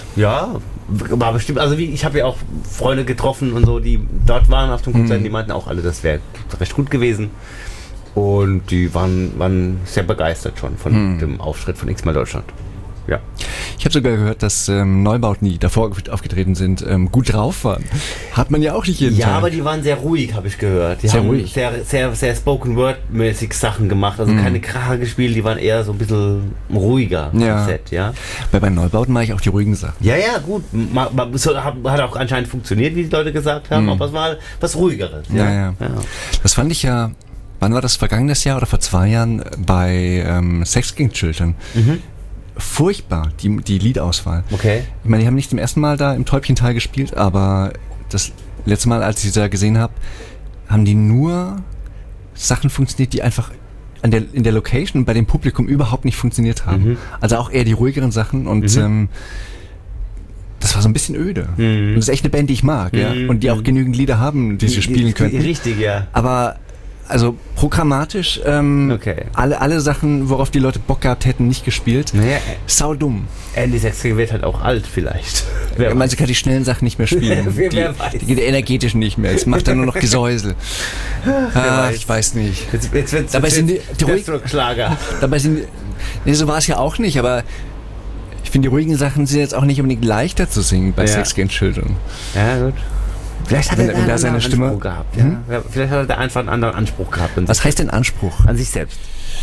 Ja, war bestimmt, also ich habe ja auch Freunde getroffen und so, die dort waren auf dem Konzert, die meinten auch alle, das wäre recht gut gewesen. Und die waren sehr begeistert schon von dem Auftritt von X-Mal Deutschland. Ja. Ich habe sogar gehört, dass Neubauten, die davor aufgetreten sind, gut drauf waren. Hat man ja auch nicht jeden Tag. Ja, aber die waren sehr ruhig, habe ich gehört. Die sehr haben ruhig. sehr Spoken-Word-mäßig Sachen gemacht. Also keine Kracher gespielt, die waren eher so ein bisschen ruhiger am Set, ja. Weil bei Neubauten mache ich auch die ruhigen Sachen. Ja, gut. Hat auch anscheinend funktioniert, wie die Leute gesagt haben, aber es war was Ruhigeres. Ja. Das fand ich ja, wann war das, vergangenes Jahr oder vor 2 Jahren bei Sex Gang Children? Furchtbar, die Liedauswahl. Okay. Ich meine, die haben nicht zum ersten Mal da im Täubchental gespielt, aber das letzte Mal, als ich sie da gesehen habe, haben die nur Sachen funktioniert, die einfach in der Location bei dem Publikum überhaupt nicht funktioniert haben. Also auch eher die ruhigeren Sachen und das war so ein bisschen öde. Und das ist echt eine Band, die ich mag, ja. Und die auch genügend Lieder haben, die sie spielen können. Richtig, ja. Aber also programmatisch alle Sachen, worauf die Leute Bock gehabt hätten, nicht gespielt. Naja, sau dumm. Andy Sexton wird halt auch alt vielleicht. Ich meine, sie kann die schnellen Sachen nicht mehr spielen. Wer weiß. Die energetischen nicht mehr. Jetzt macht er nur noch Gesäusel. Ich weiß nicht. Jetzt wird's dabei sind die Schlager. Dabei sind so war es ja auch nicht, aber ich finde, die ruhigen Sachen sind jetzt auch nicht unbedingt leichter zu singen bei Sex Gang Children. Ja, gut. Vielleicht hat er da seine Stimme Anspruch gehabt. Ja? Vielleicht hat er einfach einen anderen Anspruch gehabt. Was heißt denn Anspruch? An sich selbst.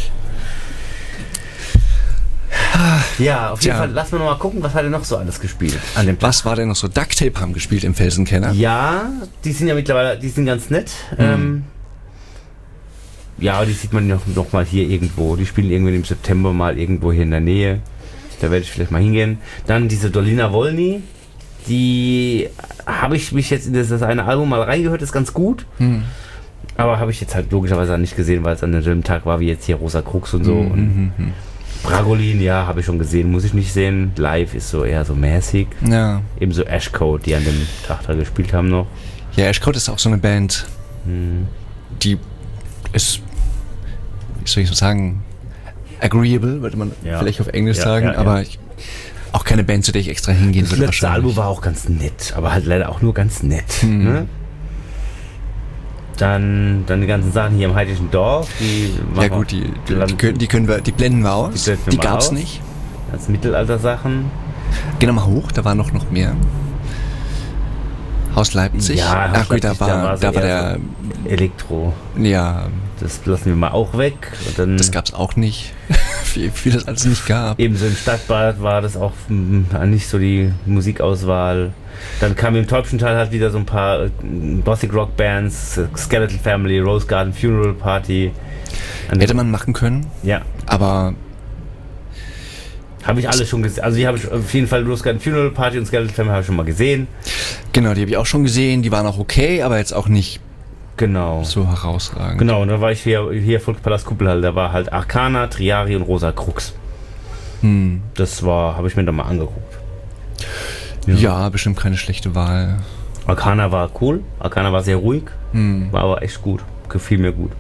Ja, auf jeden Fall. Lass mal noch mal gucken, was hat er noch so alles gespielt an dem Tag. Was war denn noch so? Duct Tape haben gespielt im Felsenkeller. Ja, die sind ja mittlerweile, die sind ganz nett. Ja, die sieht man noch mal hier irgendwo. Die spielen irgendwann im September mal irgendwo hier in der Nähe. Da werde ich vielleicht mal hingehen. Dann diese Dolina Wolny. Die habe ich mich jetzt in das eine Album mal reingehört, ist ganz gut. Aber habe ich jetzt halt logischerweise nicht gesehen, weil es an demselben Tag war wie jetzt hier Rosa Krux und so. Und Bragolin, ja, habe ich schon gesehen, muss ich nicht sehen. Live ist so eher so mäßig. Ja. Ebenso Ashcode, die an dem Tag da gespielt haben noch. Ja, Ashcode ist auch so eine Band, die ist, wie soll ich so sagen, agreeable, würde man vielleicht auf Englisch sagen, aber auch keine Band, zu der ich extra hingehen würde. Das letzte Album war auch ganz nett, aber halt leider auch nur ganz nett. Ne? Dann die ganzen Sachen hier im Heidischen Dorf. Ja gut, die blenden wir aus. Die gab's nicht. Als Mittelalter-Sachen. Geh nochmal hoch, da war noch mehr. Haus Leipzig. Ja, ach gut, da war der Elektro. Ja. Das lassen wir mal auch weg. Und dann das gab's auch nicht. Wie das alles nicht gab. Ebenso im Stadtbad war das auch nicht so die Musikauswahl. Dann kam im Täubchental halt wieder so ein paar Gothic Rock Bands, Skeletal Family, Rose Garden Funeral Party. Hätte man machen können. Ja. Aber habe ich alle schon gesehen. Also die habe ich auf jeden Fall, Rose Garden Funeral Party und Skeletal Family habe ich schon mal gesehen. Genau, die habe ich auch schon gesehen. Die waren auch okay, aber jetzt auch nicht so herausragend. Genau, und da war ich hier Volkspalast Kuppelhalle, da war halt Arcana, Triari und Rosa Krux. Das habe ich mir da mal angeguckt. Ja, bestimmt keine schlechte Wahl. Arcana war cool, Arcana war sehr ruhig, war aber echt gut, gefiel mir gut.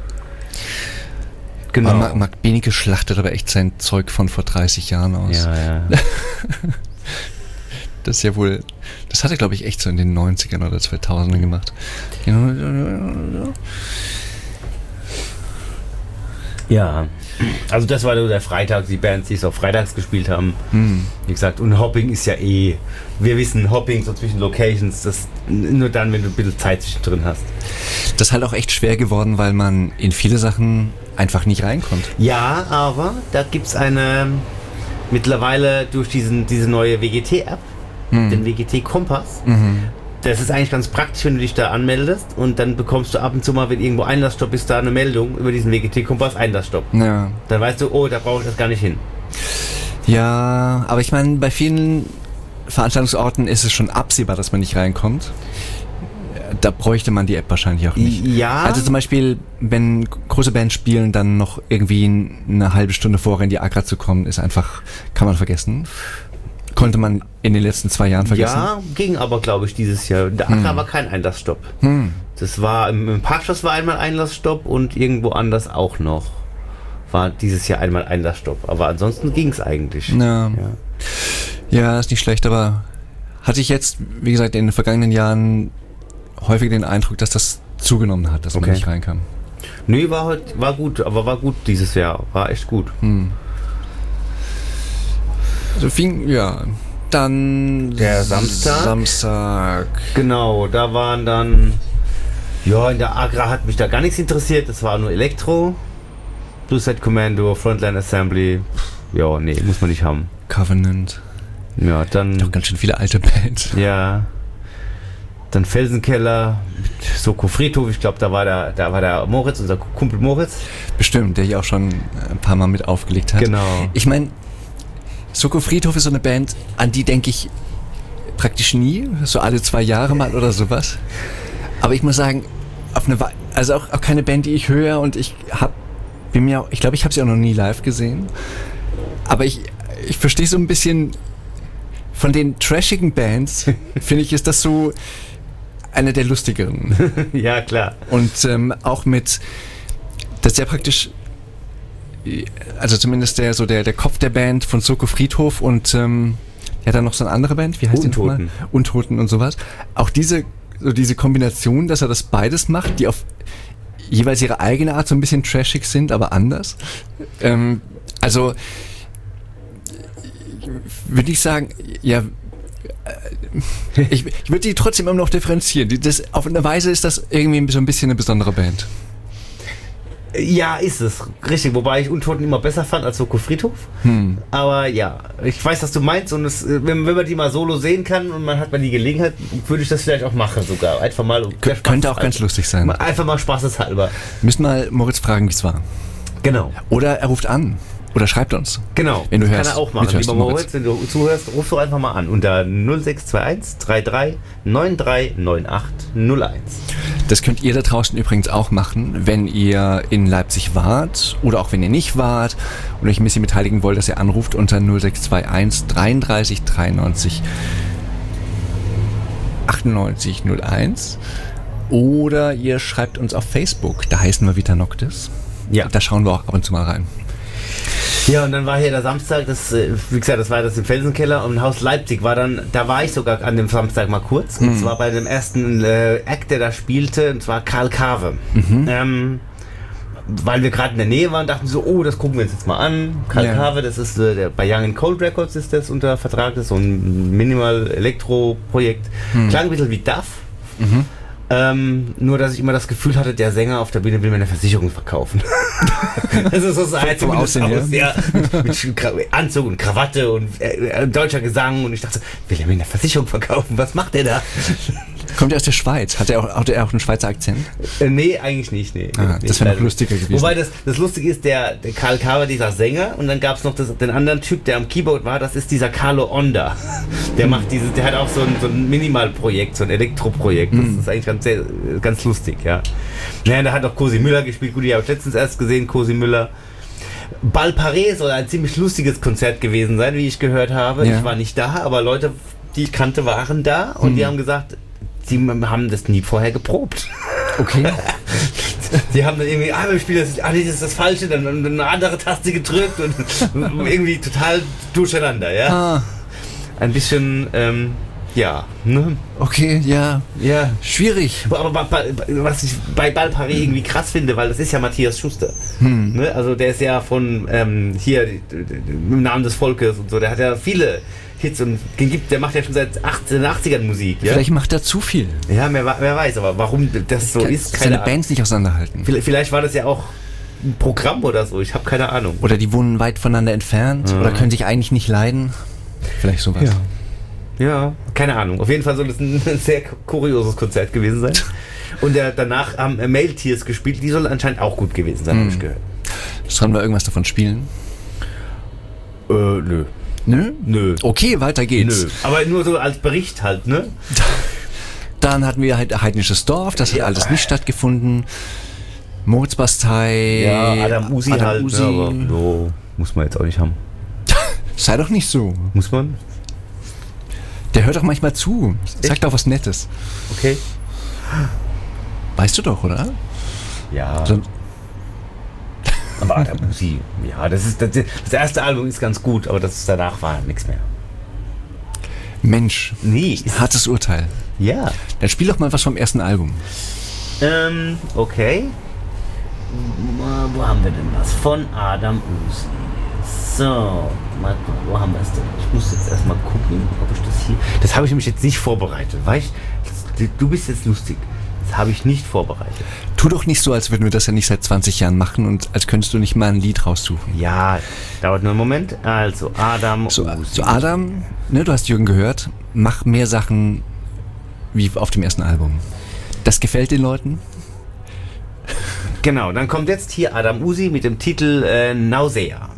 Genau. Marc Benecke schlachtet aber echt sein Zeug von vor 30 Jahren aus. Ja. Das ist ja wohl, das hat er glaube ich echt so in den 90ern oder 2000ern gemacht. Ja, also das war nur der Freitag, die Bands, die es auch freitags gespielt haben. Wie gesagt, und Hopping ist ja wir wissen, Hopping so zwischen Locations, das nur dann, wenn du ein bisschen Zeit zwischendrin hast. Das ist halt auch echt schwer geworden, weil man in viele Sachen einfach nicht reinkommt. Ja, aber da gibt es mittlerweile durch diese neue WGT-App, den WGT-Kompass. Das ist eigentlich ganz praktisch, wenn du dich da anmeldest und dann bekommst du ab und zu mal, wenn irgendwo Einlassstopp ist, da eine Meldung über diesen WGT-Kompass, Einlassstopp. Ja. Dann weißt du, oh, da brauche ich das gar nicht hin. Ja, aber ich meine, bei vielen Veranstaltungsorten ist es schon absehbar, dass man nicht reinkommt. Da bräuchte man die App wahrscheinlich auch nicht. Ja. Also zum Beispiel, wenn große Bands spielen, dann noch irgendwie eine halbe Stunde vorher in die Agra zu kommen, ist einfach, kann man vergessen. Konnte man in den letzten 2 Jahren vergessen? Ja, ging aber, glaube ich, dieses Jahr. Der Agra war kein Einlassstopp. Das war, im Parkschloss war einmal Einlassstopp und irgendwo anders auch noch. War dieses Jahr einmal Einlassstopp. Aber ansonsten ging es eigentlich. Ja. Ja, ist nicht schlecht, aber hatte ich jetzt, wie gesagt, in den vergangenen Jahren häufig den Eindruck, dass das zugenommen hat, dass man nicht reinkam. Nee, war gut, aber war gut dieses Jahr. War echt gut. Also dann der Samstag. Genau, da waren dann, ja, in der Agra hat mich da gar nichts interessiert, das war nur Elektro, Suicide Commando, Frontline Assembly, ja, nee, muss man nicht haben. Covenant. Ja, dann... Doch ganz schön viele alte Bands. Ja. Dann Felsenkeller, Soko Friedhof, ich glaube, da war der Moritz, unser Kumpel Moritz. Bestimmt, der hier auch schon ein paar Mal mit aufgelegt hat. Genau. Ich meine, Soko Friedhof ist so eine Band, an die denke ich praktisch nie, so alle 2 Jahre mal oder sowas. Aber ich muss sagen, also auch keine Band, die ich höre, und ich glaube, ich habe sie auch noch nie live gesehen. Aber ich verstehe so ein bisschen, von den trashigen Bands, finde ich, ist das so eine der lustigeren. Ja, klar. Und auch mit, das ist ja praktisch, also zumindest der Kopf der Band von Soko Friedhof und ja, dann noch so eine andere Band, wie heißt die nochmal? Untoten und sowas. Auch diese Kombination, dass er das beides macht, die auf jeweils ihre eigene Art so ein bisschen trashig sind, aber anders. Also würde ich sagen, ja, ich würde die trotzdem immer noch differenzieren. Auf eine Weise ist das irgendwie so ein bisschen eine besondere Band. Ja, ist es. Richtig. Wobei ich Untoten immer besser fand als Soko Friedhof. Aber ja, ich weiß, was du meinst. Und wenn man die mal solo sehen kann und man hat mal die Gelegenheit, würde ich das vielleicht auch machen sogar. Einfach mal. Könnte auch ganz lustig sein. Einfach mal spaßeshalber. Müssen mal Moritz fragen, wie es war. Genau. Oder er ruft an. Oder schreibt uns. Genau. Wenn du hörst. Kann er auch machen. Lieber Moritz, wenn du zuhörst, ruf doch einfach mal an. Unter 0621 33 93 9801. Das könnt ihr da draußen übrigens auch machen, wenn ihr in Leipzig wart oder auch wenn ihr nicht wart und euch ein bisschen beteiligen wollt, dass ihr anruft unter 0621 33 93 98 01. Oder ihr schreibt uns auf Facebook. Da heißen wir Vita Noctis. Ja. Da schauen wir auch ab und zu mal rein. Ja, und dann war hier der Samstag, wie gesagt, das war das im Felsenkeller, und Haus Leipzig war dann, da war ich sogar an dem Samstag mal kurz, und zwar bei dem ersten Act, der da spielte, und zwar Karl Kave. Weil wir gerade in der Nähe waren, dachten wir so, das gucken wir uns jetzt mal an. Karl Kave, das ist bei Young & Cold Records ist das unter Vertrag, das ist so ein Minimal-Elektro-Projekt. Klang ein bisschen wie Duff. Nur, dass ich immer das Gefühl hatte, der Sänger auf der Bühne will mir eine Versicherung verkaufen. Das ist so sein vom Aussehen, mit Anzug und Krawatte und deutscher Gesang, und ich dachte, will er mir eine Versicherung verkaufen? Was macht der da? Kommt er aus der Schweiz? Hat er auch einen Schweizer Akzent? Nee, eigentlich nicht. Nee. Das wäre noch lustiger gewesen. Wobei das Lustige ist, der Karl Kave, dieser Sänger, und dann gab es noch den anderen Typ, der am Keyboard war, das ist dieser Carlo Onda. Der macht der hat auch so ein Minimalprojekt, so ein Elektroprojekt. Das ist eigentlich ganz lustig, ja. Naja, da hat auch Cosi Müller gespielt. Gut, ich habe letztens erst gesehen, Cosi Müller. Balparé soll ein ziemlich lustiges Konzert gewesen sein, wie ich gehört habe. Ja. Ich war nicht da, aber Leute, die ich kannte, waren da, und die haben gesagt, sie haben das nie vorher geprobt. Okay. Die haben dann irgendwie, wir spielen das, das ist das Falsche, dann eine andere Taste gedrückt und irgendwie total durcheinander, ja. Ein bisschen, ja. Ne? Okay, ja. Schwierig. Aber was ich bei Balparé irgendwie krass finde, weil das ist ja Matthias Schuster. Ne? Also der ist ja von hier im Namen des Volkes und so, der hat ja viele Hits und der macht ja schon seit den 80ern Musik. Ja? Vielleicht macht er zu viel. Ja, wer weiß, aber warum das so ist, keine Bands nicht auseinanderhalten. Vielleicht war das ja auch ein Programm oder so, ich habe keine Ahnung. Oder die wohnen weit voneinander entfernt oder können sich eigentlich nicht leiden. Vielleicht sowas. Ja, keine Ahnung. Auf jeden Fall soll es ein sehr kurioses Konzert gewesen sein. Und danach haben Male Tears gespielt, die soll anscheinend auch gut gewesen sein, habe ich gehört. Sollen wir irgendwas davon spielen? Nö. Nö. Okay, weiter geht's. Nö. Aber nur so als Bericht halt, ne? Dann hatten wir halt Heidnisches Dorf, das hat alles nicht stattgefunden. Moritzbastei. Ja, Adam Uzi halt. Aber so muss man jetzt auch nicht haben. Sei doch nicht so. Muss man? Der hört doch manchmal zu. Sag doch was Nettes. Okay. Weißt du doch, oder? Ja. Aber Adam Uzi, ja, das erste Album ist ganz gut, aber danach war nichts mehr. Mensch, Nee. hartes Urteil. Ja. Dann spiel doch mal was vom ersten Album. Okay. Wo haben wir denn was? Von Adam Uzi. So, mal gucken, wo haben wir es denn? Ich muss jetzt erstmal gucken, ob ich das hier... Das habe ich nämlich jetzt nicht vorbereitet, weißt du? Du bist jetzt lustig. Das habe ich nicht vorbereitet. Tu doch nicht so, als würden wir das ja nicht seit 20 Jahren machen und als könntest du nicht mal ein Lied raussuchen. Ja, dauert nur einen Moment. Also, Adam So Uzi. Adam, ne, du hast Jürgen gehört, mach mehr Sachen wie auf dem ersten Album. Das gefällt den Leuten? Genau, dann kommt jetzt hier Adam Uzi mit dem Titel Nausea.